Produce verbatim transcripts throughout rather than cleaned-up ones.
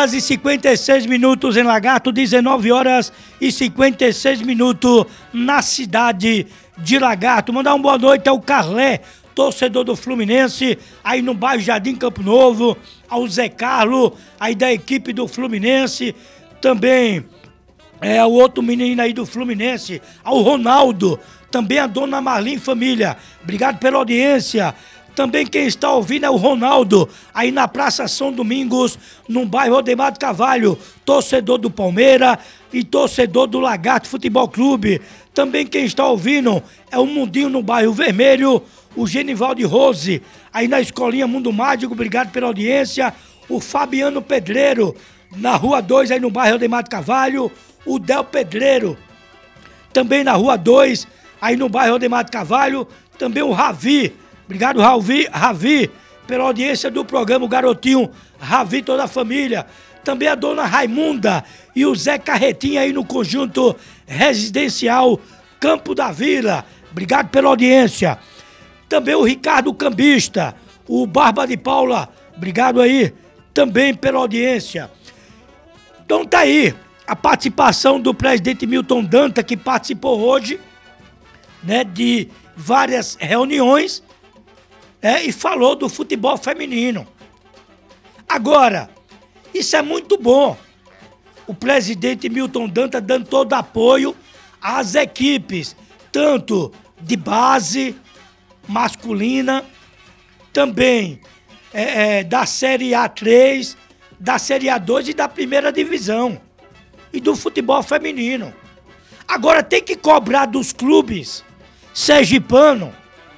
horas e cinquenta e seis minutos em Lagarto, dezenove horas e cinquenta e seis minutos na cidade de Lagarto. Mandar uma boa noite ao Carlé, torcedor do Fluminense, aí no bairro Jardim Campo Novo, ao Zé Carlos, aí da equipe do Fluminense, também é o outro menino aí do Fluminense, ao Ronaldo, também a dona Marlim Família. Obrigado pela audiência. Também quem está ouvindo é o Ronaldo, aí na Praça São Domingos, no bairro Odemar de Carvalho, torcedor do Palmeiras e torcedor do Lagarto Futebol Clube. Também quem está ouvindo é o Mundinho no bairro Vermelho, o Genivaldo Rose, aí na Escolinha Mundo Mágico, obrigado pela audiência. O Fabiano Pedreiro, na Rua dois, aí no bairro Odemar de Carvalho, o Del Pedreiro, também na Rua dois, aí no bairro Odemar de Carvalho, também o Ravi. Obrigado, Ravi, Ravi, pela audiência do programa, o garotinho Ravi, toda a família. Também a dona Raimunda e o Zé Carretinha aí no conjunto residencial Campo da Vila. Obrigado pela audiência. Também o Ricardo Cambista, o Barba de Paula, obrigado aí também pela audiência. Então tá aí a participação do presidente Milton Danta, que participou hoje, né, de várias reuniões, É, e falou do futebol feminino. Agora, isso é muito bom. O presidente Milton Danta dando todo apoio às equipes, tanto de base masculina, também é, é, da Série A três, da Série A dois e da primeira divisão. E do futebol feminino. Agora tem que cobrar dos clubes sergipanos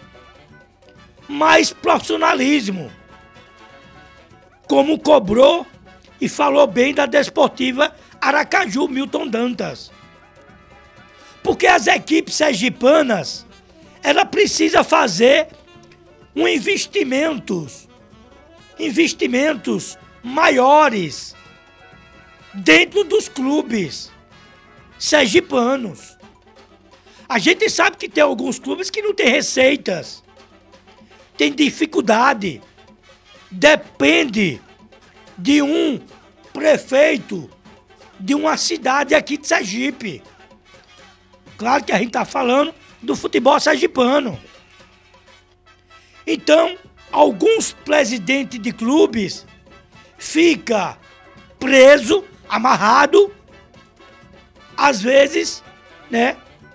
mais profissionalismo, como cobrou e falou bem da Desportiva Aracaju, Milton Dantas. Porque as equipes sergipanas, ela precisa fazer um investimentos, investimentos maiores dentro dos clubes sergipanos. A gente sabe que tem alguns clubes que não tem receitas, tem dificuldade, depende de um prefeito de uma cidade aqui de Sergipe. Claro que a gente está falando do futebol sergipano. Então, alguns presidentes de clubes ficam preso, amarrado, às vezes, né,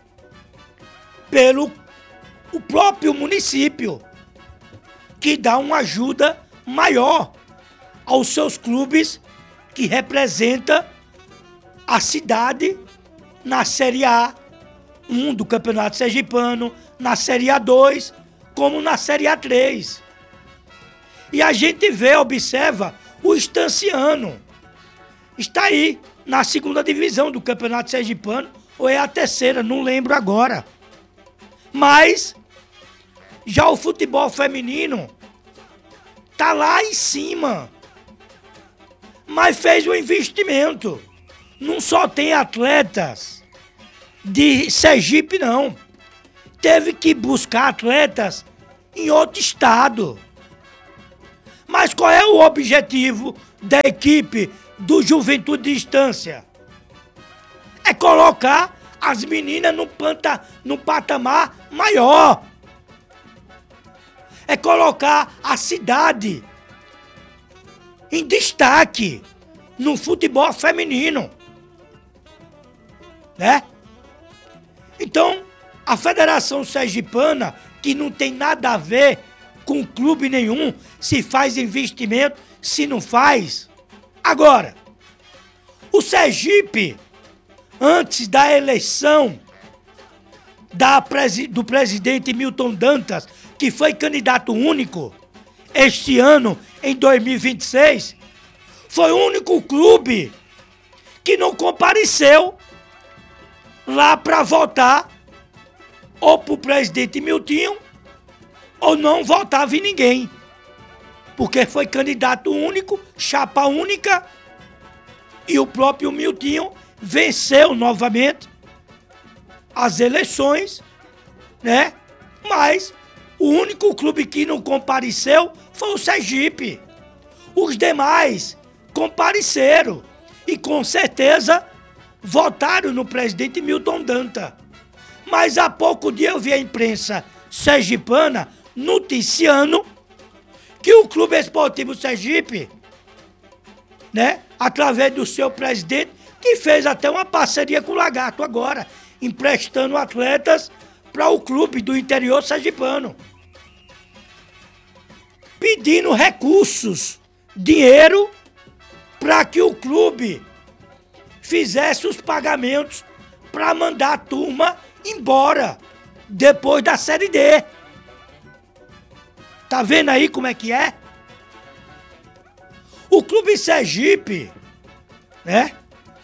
pelo o próprio município, que dá uma ajuda maior aos seus clubes que representa a cidade na Série A um do Campeonato Sergipano, na Série A dois, como na Série A três. E a gente vê, observa, o Estanciano. Está aí na segunda divisão do Campeonato Sergipano, ou é a terceira, não lembro agora. Mas já o futebol feminino tá lá em cima, mas fez um investimento. Não só tem atletas de Sergipe, não. Teve que buscar atletas em outro estado. Mas qual é o objetivo da equipe do Juventude de Estância? É colocar as meninas no, panta, no patamar maior. É colocar a cidade em destaque no futebol feminino, né? Então, a Federação Sergipana, que não tem nada a ver com clube nenhum, se faz investimento, se não faz. Agora, o Sergipe, antes da eleição da, do presidente Milton Dantas, que foi candidato único este ano, em dois mil e vinte e seis, foi o único clube que não compareceu lá para votar ou pro presidente Miltinho ou não votava em ninguém. Porque foi candidato único, chapa única, e o próprio Miltinho venceu novamente as eleições, né? Mas o único clube que não compareceu foi o Sergipe. Os demais compareceram e com certeza votaram no presidente Milton Danta. Mas há pouco dia eu vi a imprensa sergipana noticiando que o Clube Esportivo Sergipe, né, através do seu presidente, que fez até uma parceria com o Lagarto agora, emprestando atletas para o clube do interior sergipano, pedindo recursos, dinheiro, para que o clube fizesse os pagamentos para mandar a turma embora depois da Série D. Tá vendo aí como é que é? O Clube Sergipe, né,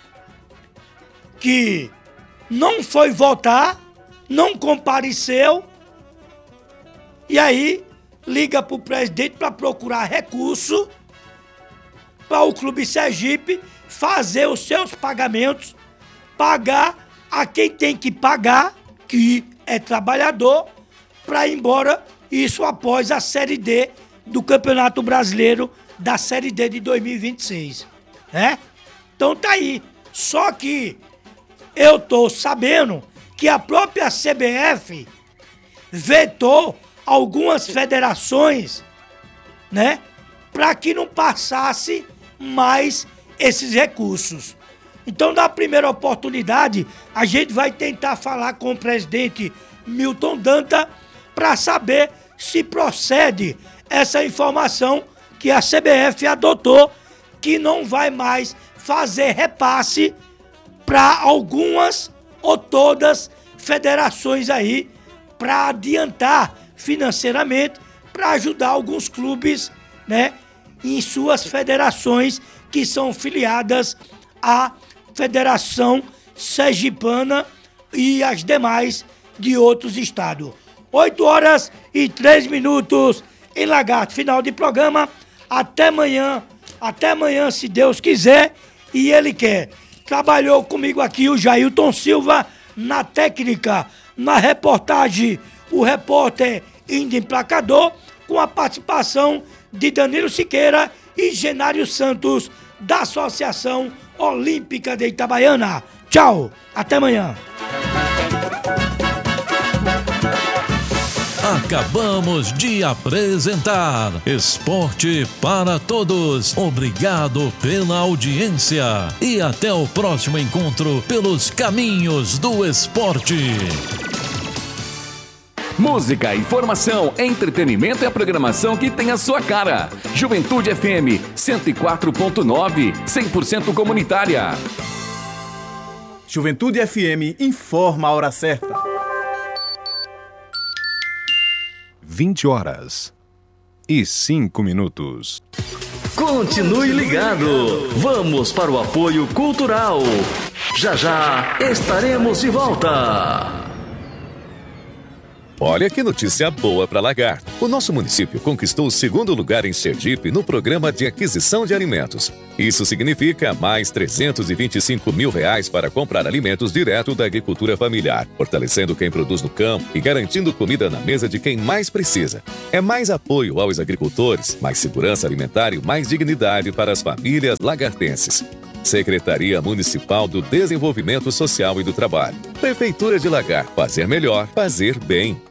que não foi votar, não compareceu, e aí liga pro presidente para procurar recurso para o Clube Sergipe fazer os seus pagamentos, pagar a quem tem que pagar, que é trabalhador, para ir embora, isso após a Série D do Campeonato Brasileiro, da Série D de dois mil e vinte e seis, né? Então tá aí. Só que eu tô sabendo que a própria C B F vetou algumas federações, né, para que não passasse mais esses recursos. Então, na primeira oportunidade, a gente vai tentar falar com o presidente Milton Danta para saber se procede essa informação que a C B F adotou, que não vai mais fazer repasse para algumas ou todas federações aí, para adiantar financeiramente, para ajudar alguns clubes, né, em suas federações que são filiadas à Federação Sergipana e as demais de outros estados. oito horas e três minutos em Lagarto. Final de programa. Até amanhã. Até amanhã, se Deus quiser e Ele quer. Trabalhou comigo aqui o Jailton Silva na técnica, na reportagem, o repórter Índio Emplacador, com a participação de Danilo Siqueira e Genário Santos, da Associação Olímpica de Itabaiana. Tchau, até amanhã. Acabamos de apresentar Esporte para Todos. Obrigado pela audiência e até o próximo encontro pelos caminhos do esporte. Música, informação, entretenimento e a programação que tem a sua cara. Juventude F M cento e quatro ponto nove, cem por cento comunitária. Juventude F M informa a hora certa. vinte horas e cinco minutos. Continue ligado. Vamos para o apoio cultural. Já já estaremos de volta. Olha que notícia boa para Lagarto. O nosso município conquistou o segundo lugar em Sergipe no programa de aquisição de alimentos. Isso significa mais trezentos e vinte e cinco mil reais para comprar alimentos direto da agricultura familiar, fortalecendo quem produz no campo e garantindo comida na mesa de quem mais precisa. É mais apoio aos agricultores, mais segurança alimentar e mais dignidade para as famílias lagartenses. Secretaria Municipal do Desenvolvimento Social e do Trabalho. Prefeitura de Lagarto. Fazer melhor, fazer bem.